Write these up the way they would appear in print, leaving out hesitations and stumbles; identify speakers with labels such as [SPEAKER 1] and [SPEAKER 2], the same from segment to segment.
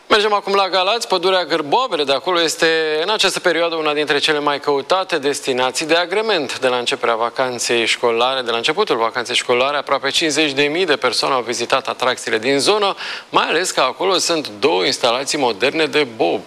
[SPEAKER 1] Mergem acum la Galați. Pădurea Gârboabele de acolo este în această perioadă una dintre cele mai căutate destinații de agrement. De la începerea vacanței școlare, de la începutul vacanței școlare, aproape 50.000 de persoane au vizitat atracțiile din zonă, mai ales că acolo sunt 2 instalații moderne de bob.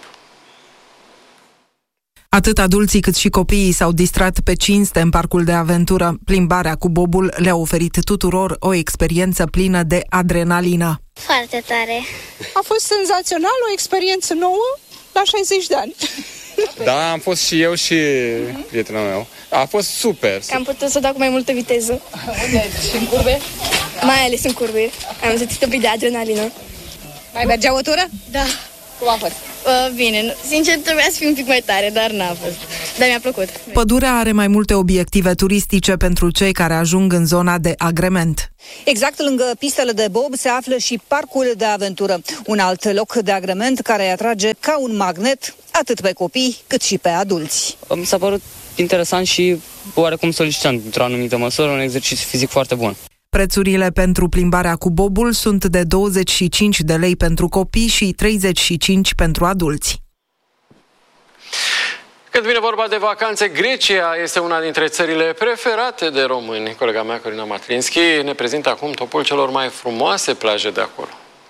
[SPEAKER 2] Atât adulții cât și copiii s-au distrat pe cinste în parcul de aventură. Plimbarea cu bobul le-a oferit tuturor o experiență plină de adrenalină.
[SPEAKER 3] Foarte tare!
[SPEAKER 4] A fost senzațional, o experiență nouă la 60 de ani.
[SPEAKER 5] Da, am fost și eu și prietenul meu. A fost super!
[SPEAKER 3] Am putut să dau cu mai multă viteză.
[SPEAKER 4] Unde? Și în curbe?
[SPEAKER 3] Mai ales în curbe. Am simțit un pic de adrenalină.
[SPEAKER 4] Mai mergea o tură?
[SPEAKER 3] Da.
[SPEAKER 4] Cum a fost?
[SPEAKER 3] Bine, sincer trebuia să fie un pic mai tare, dar n-a fost. Dar mi-a plăcut.
[SPEAKER 2] Pădurea are mai multe obiective turistice pentru cei care ajung în zona de agrement.
[SPEAKER 6] Exact lângă pistele de bob se află și parcul de aventură, un alt loc de agrement care îi atrage ca un magnet atât pe copii cât și pe adulți.
[SPEAKER 7] Mi s-a părut interesant și oarecum solicitant într-o anumită măsură, un exercițiu fizic foarte bun.
[SPEAKER 2] Prețurile pentru plimbarea cu bobul sunt de 25 de lei pentru copii și 35 pentru adulți.
[SPEAKER 1] Când vine vorba de vacanțe, Grecia este una dintre țările preferate de români. Colega mea, Corina Matlinski, ne prezintă acum topul celor mai frumoase plaje de acolo.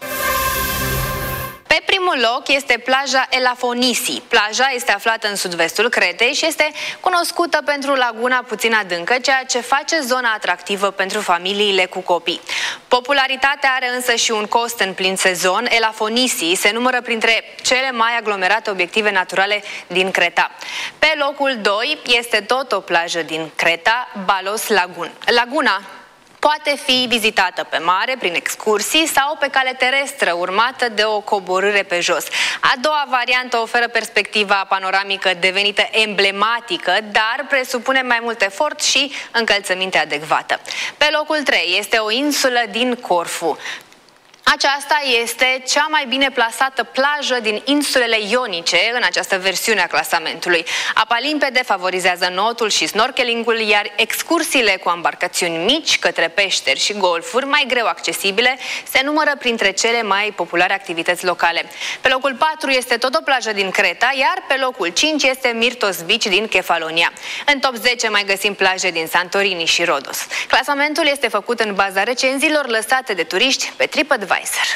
[SPEAKER 8] Pe primul loc este plaja Elafonisi. Plaja este aflată în sud-vestul Cretei și este cunoscută pentru laguna puțin adâncă, ceea ce face zona atractivă pentru familiile cu copii. Popularitatea are însă și un cost în plin sezon. Elafonisi se numără printre cele mai aglomerate obiective naturale din Creta. Pe locul 2 este tot o plajă din Creta, Balos Lagun. Laguna poate fi vizitată pe mare, prin excursii sau pe cale terestră, urmată de o coborâre pe jos. A doua variantă oferă perspectiva panoramică devenită emblematică, dar presupune mai mult efort și încălțăminte adecvată. Pe locul 3 este o insulă din Corfu. Aceasta este cea mai bine plasată plajă din insulele ionice în această versiune a clasamentului. Apa limpede favorizează notul și snorkelingul, iar excursiile cu embarcațiuni mici către peșteri și golfuri, mai greu accesibile, se numără printre cele mai populare activități locale. Pe locul 4 este tot o plajă din Creta, iar pe locul 5 este Myrtos Beach din Kefalonia. În top 10 mai găsim plaje din Santorini și Rodos. Clasamentul este făcut în baza recenziilor lăsate de turiști pe TripAdvisor.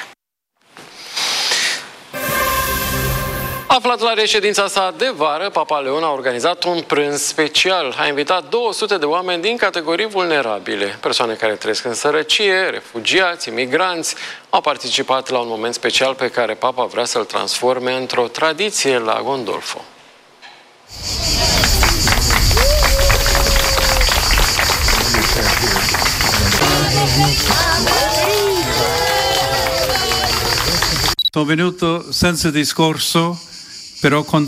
[SPEAKER 1] Aflat la reședința sa de vară, Papa Leon a organizat un prânz special. A invitat 200 de oameni din categorii vulnerabile. Persoane care trăiesc în sărăcie, refugiați, imigranți, au participat la un moment special pe care Papa vrea să-l transforme într-o tradiție la Gondolfo.
[SPEAKER 9] Sono venuto senza discorso, però con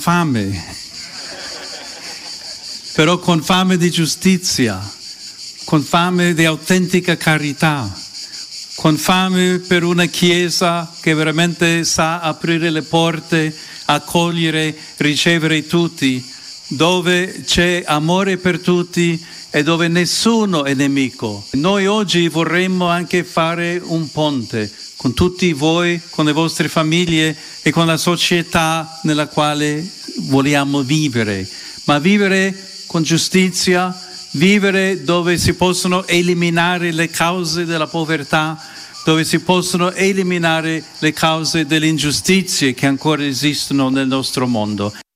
[SPEAKER 9] fame di giustizia, con fame di autentica carità, con fame per una Chiesa che veramente sa aprire le porte, accogliere, ricevere tutti, dove c'è amore per tutti e dove nessuno è nemico. Noi oggi vorremmo anche fare un ponte con tutti voi, con le vostre famiglie e con la società nella quale vogliamo vivere, ma vivere con giustizia, vivere dove si possono eliminare le cause della povertà, dove si possono eliminare le cause delle ingiustizie che ancora esistono nel nostro mondo.